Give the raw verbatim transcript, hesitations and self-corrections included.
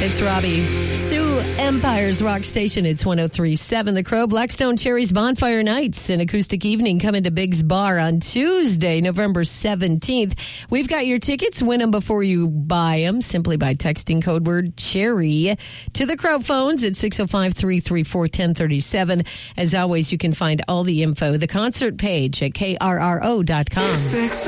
It's Robbie. Sioux Empire's Rock Station. It's one oh three point seven The Crow. Blackstone Cherries Bonfire Nights, an acoustic evening coming to Big's Bar on Tuesday, November seventeenth. We've got your tickets. Win them before you buy them simply by texting code word cherry to the Crow phones at six oh five, three three four, one oh three seven. As always, you can find all the info, the concert page at K R R O dot com.